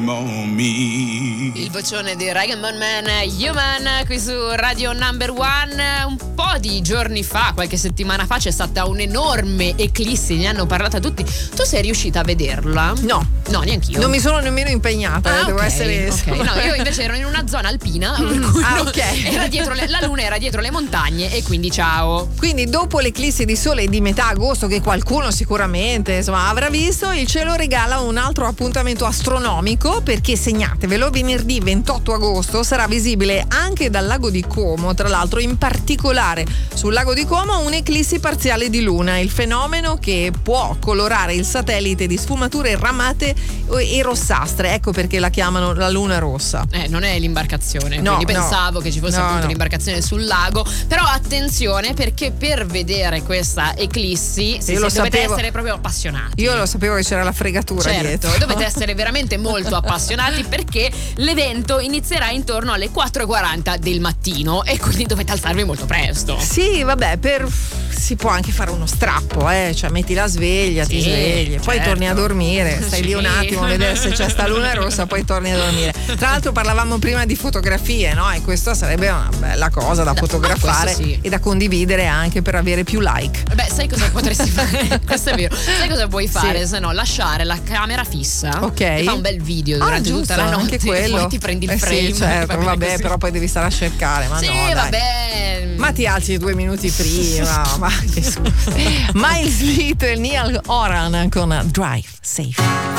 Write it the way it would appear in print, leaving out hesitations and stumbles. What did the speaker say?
Il vocione di Ragamuffin Man, Human, qui su Radio Number One. Un po' di giorni fa, qualche settimana fa, c'è stata un'enorme eclissi, ne hanno parlato tutti. Tu sei riuscita a vederla? No, neanch'io. Non mi sono nemmeno impegnata, devo essere. Okay. No, io invece ero in una zona alpina, per cui ok. era dietro la luna era dietro le montagne e quindi ciao. Quindi dopo l'eclissi di sole di metà agosto, che qualcuno sicuramente avrà visto, il cielo regala un altro appuntamento astronomico, perché segnatevelo, venerdì 28 agosto sarà visibile anche dal lago di Como, tra l'altro in particolare sul lago di Como un'eclissi parziale di luna, il fenomeno che può colorare il satellite di sfumature ramate e rossastre, ecco perché la chiamano la luna rossa. Non è l'imbarcazione, quindi pensavo che ci fosse appunto l'imbarcazione sul lago, però attenzione, perché per vedere questa eclissi dovete essere proprio appassionati. Io lo sapevo che c'era la fregatura dietro. Dovete essere veramente molto appassionati, perché l'evento inizierà intorno alle 4:40 del mattino e quindi dovete alzarvi molto presto. Sì, vabbè, si può anche fare uno strappo, cioè metti la sveglia, ti svegli, poi torni a dormire, stai lì un attimo a vedere se c'è sta luna rossa, poi torni a dormire. Tra l'altro parlavamo prima di fotografie, no? E questa sarebbe una bella cosa da fotografare e da condividere anche per avere più like. Beh, sai cosa potresti fare? Questo è vero. Sai cosa puoi fare? Se no, lasciare la camera fissa, che fa un bel video durante tutta la notte, anche quello. Poi ti prendi il frame. Sì, certo, vabbè, però poi devi stare a cercare. Ma vabbè. Ma ti alzi 2 minuti prima. Ma che scusa. Miles Little, Neil Horan con Drive Safe.